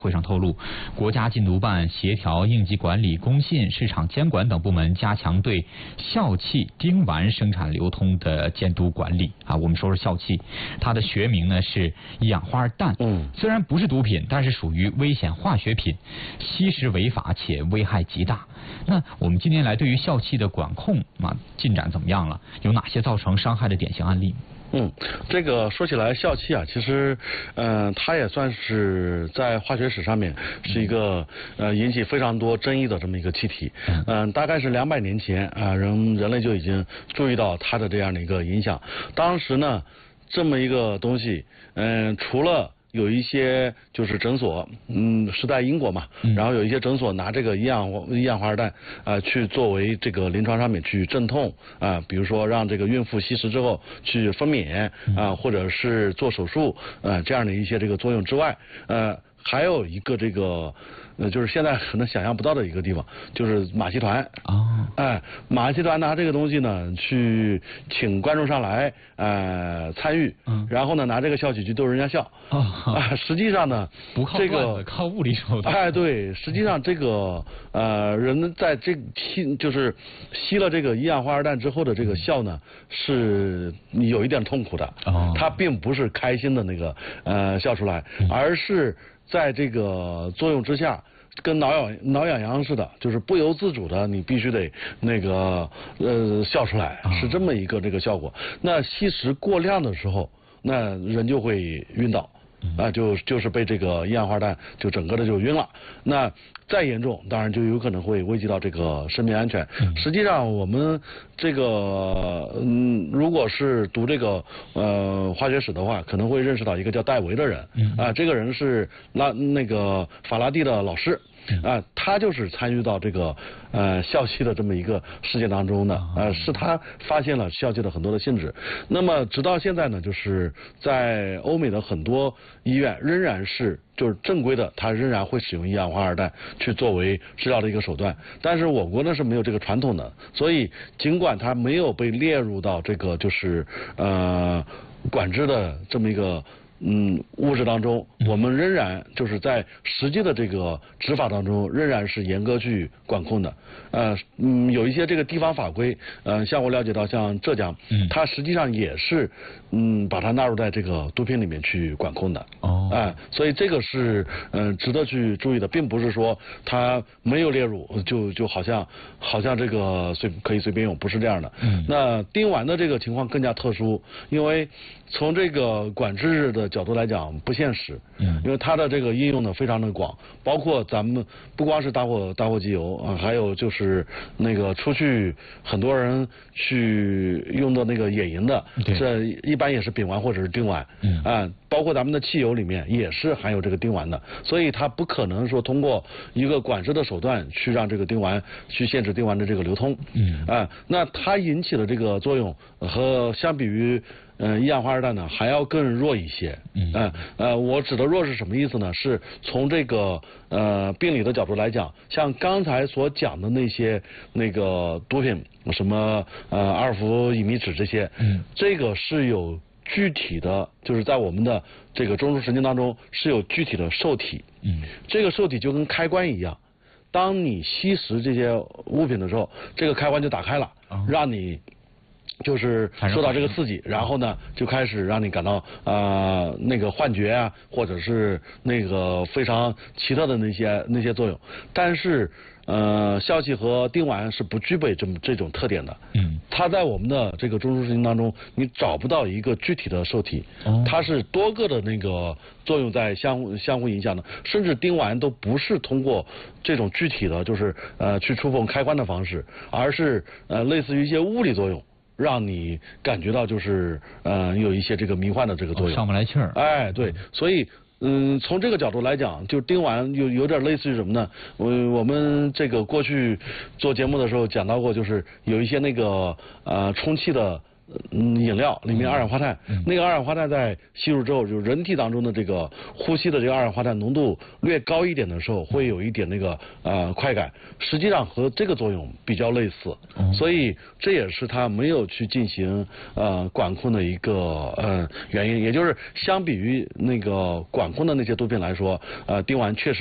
会上透露，国家禁毒办协调应急管理、工信、市场监管等部门，加强对笑气丁烷生产流通的监督管理。我们说说笑气，它的学名呢是一氧化二氮。虽然不是毒品，但是属于危险化学品，吸食违法且危害极大。那我们近年来对于笑气的管控进展怎么样了？有哪些造成伤害的典型案例？ 这个说起来，笑气其实，它也算是在化学史上面是一个引起非常多争议的这么一个气体。大概是200年前人类就已经注意到它的这样的一个影响。当时呢，这么一个东西，除了有一些就是诊所，是在英国嘛，然后有一些诊所拿这个一氧化二氮去作为这个临床上面去镇痛比如说让这个孕妇吸食之后去分娩或者是做手术这样的一些这个作用之外，还有一个这个就是现在可能想象不到的一个地方，就是马戏团马戏团拿这个东西呢去请观众上来参与，然后呢拿这个笑气去逗人家笑实际上呢不靠段子，靠物理手段对，实际上这个人在这就是吸了这个一氧化二氮之后的这个笑呢是有一点痛苦的它并不是开心的那个笑出来，而是在这个作用之下，跟挠痒痒似的，就是不由自主的，你必须得那个笑出来，是这么一个这个效果。那吸食过量的时候，那人就会晕倒。就是被这个一氧化二氮就整个的就晕了。那再严重，当然就有可能会危及到这个生命安全。实际上，我们这个如果是读这个化学史的话，可能会认识到一个叫戴维的人这个人是那个法拉第的老师。他就是参与到这个笑气的这么一个事件当中的是他发现了笑气的很多的性质。那么直到现在呢，就是在欧美的很多医院仍然是就是正规的，它仍然会使用一氧化二氮去作为治疗的一个手段。但是我国呢是没有这个传统的，所以尽管它没有被列入到这个就是管制的这么一个物质当中，我们仍然就是在实际的这个执法当中，仍然是严格去管控的。有一些这个地方法规，像我了解到，像浙江，它实际上也是把它纳入在这个毒品里面去管控的。所以这个是值得去注意的，并不是说它没有列入就好像这个可以随便用，不是这样的。那丁烷的这个情况更加特殊，因为从这个管制的角度来讲不现实，因为它的这个应用呢非常的广，包括咱们不光是打火机油还有就是那个出去很多人去用的那个野营的，这一般也是丙烷或者是丁烷，包括咱们的汽油里面也是含有这个丁烷的，所以它不可能说通过一个管制的手段去让这个丁烷去限制丁烷的这个流通，那它引起的这个作用和相比于一氧化二氮呢还要更弱一些。我指的弱是什么意思呢？是从这个病理的角度来讲，像刚才所讲的那些那个毒品，什么阿氟乙醚酯这些，这个是有具体的，就是在我们的这个中枢神经当中是有具体的受体。这个受体就跟开关一样，当你吸食这些物品的时候，这个开关就打开了，让你就是受到这个刺激，然后呢就开始让你感到那个幻觉或者是那个非常奇特的那些作用。但是笑气和丁烷是不具备这种特点的。它在我们的这个中枢神经当中，你找不到一个具体的受体，它是多个的那个作用在相互影响的，甚至丁烷都不是通过这种具体的就是去触碰开关的方式，而是类似于一些物理作用，让你感觉到就是有一些这个迷幻的这个作用， 上不来气儿。 对，所以从这个角度来讲，就丁烷有点类似于什么呢？我们这个过去做节目的时候讲到过，就是有一些那个充气的饮料里面二氧化碳，那个二氧化碳在吸入之后，就是人体当中的这个呼吸的这个二氧化碳浓度略高一点的时候，会有一点那个快感，实际上和这个作用比较类似，所以这也是它没有去进行管控的一个原因，也就是相比于那个管控的那些毒品来说，丁烷确实